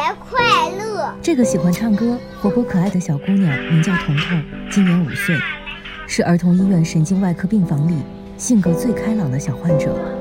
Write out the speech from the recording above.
快乐。 这个喜欢唱歌、活泼可爱的小姑娘名叫彤彤，今年5岁，是儿童医院神经外科病房里性格最开朗的小患者。